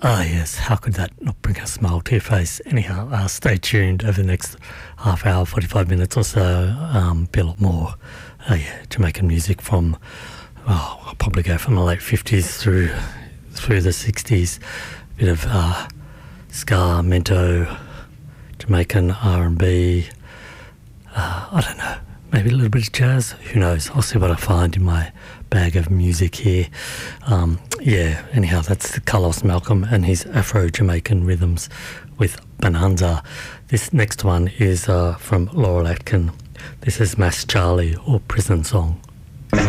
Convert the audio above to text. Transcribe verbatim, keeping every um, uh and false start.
Ah, yes, how could that not bring a smile to your face? Anyhow, uh, stay tuned over the next half hour, forty-five minutes or so. Um, be a lot more, uh, yeah, Jamaican music from, well, I'll probably go from the late fifties through through the sixties. A bit of uh, ska, mento, Jamaican R and B, uh, I don't know, maybe a little bit of jazz, who knows? I'll see what I find in my bag of music here. Um, yeah, anyhow, that's the Carlos Malcolm and his Afro-Jamaican rhythms with Bonanza. This next one is uh, from Laurel Atkin. This is Mass Charlie, or Prison Song.